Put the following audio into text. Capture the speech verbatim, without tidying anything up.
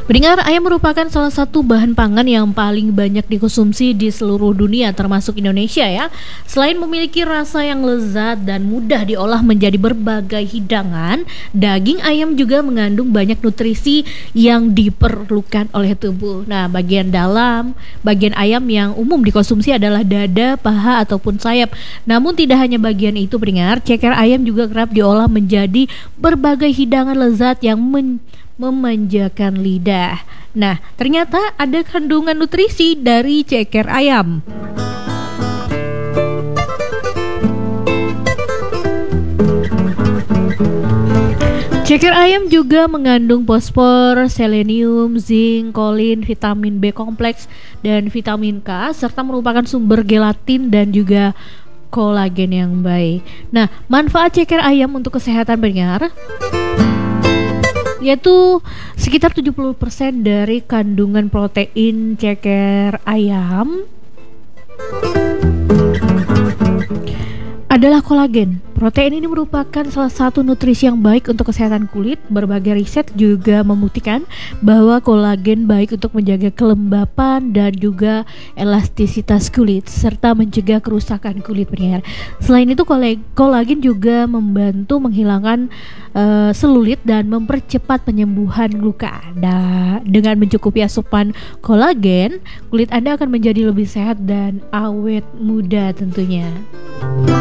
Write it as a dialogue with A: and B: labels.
A: Pendengar, ayam merupakan salah satu bahan pangan yang paling banyak dikonsumsi di seluruh dunia termasuk Indonesia ya. Selain memiliki rasa yang lezat dan mudah diolah menjadi berbagai hidangan, daging ayam juga mengandung banyak nutrisi yang diperlukan oleh tubuh. Nah, bagian dalam, bagian ayam yang umum dikonsumsi adalah dada, paha ataupun sayap. Namun tidak hanya bagian itu, pendengar, ceker ayam juga kerap diolah menjadi berbagai hidangan lezat yang men memanjakan lidah. Nah, ternyata ada kandungan nutrisi dari ceker ayam. Ceker ayam juga mengandung fosfor, selenium, zinc, kolin, vitamin B kompleks, dan vitamin K, serta merupakan sumber gelatin dan juga kolagen yang baik. Nah, manfaat ceker ayam untuk kesehatan pendengar yaitu sekitar tujuh puluh persen dari kandungan protein ceker ayam adalah kolagen. Protein ini merupakan salah satu nutrisi yang baik untuk kesehatan kulit. Berbagai riset juga membuktikan bahwa kolagen baik untuk menjaga kelembapan dan juga elastisitas kulit serta mencegah kerusakan kulit pendengar. Selain itu, kolagen juga membantu menghilangkan uh, selulit dan mempercepat penyembuhan luka. Nah, dengan mencukupi asupan kolagen, kulit Anda akan menjadi lebih sehat dan awet muda tentunya.